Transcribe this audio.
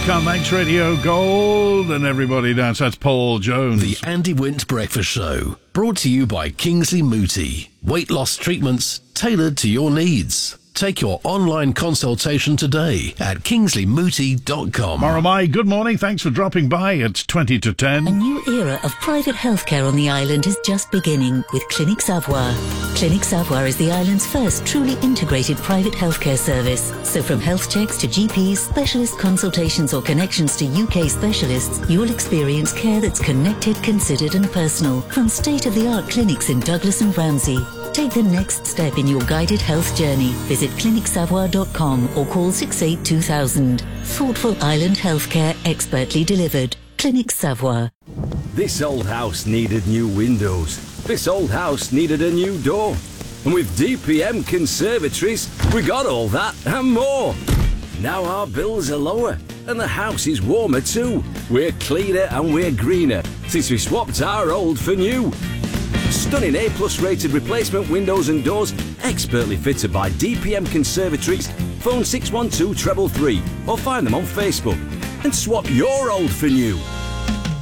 Come X Radio Gold and everybody dance. That's Paul Jones. The Andy Wint Breakfast Show, brought to you by Kingsley Mooti. Weight loss treatments tailored to your needs. Take your online consultation today at kingsleymooti.com. Maramai, good morning. Thanks for dropping by. It's 20 to 10. A new era of private healthcare on the island is just beginning with Clinic Savoie. Clinic Savoie is the island's first truly integrated private healthcare service. So from health checks to GPs, specialist consultations or connections to UK specialists, you'll experience care that's connected, considered and personal from state-of-the-art clinics in Douglas and Ramsey. Take the next step in your guided health journey. Visit clinicsavoie.com or call 682000. Thoughtful island healthcare expertly delivered. Clinic Savoie. This old house needed new windows. This old house needed a new door. And with DPM Conservatories, we got all that and more. Now our bills are lower and the house is warmer too. We're cleaner and we're greener since we swapped our old for new. Stunning A+ rated replacement windows and doors, expertly fitted by DPM Conservatories. Phone 612 333 or find them on Facebook and swap your old for new.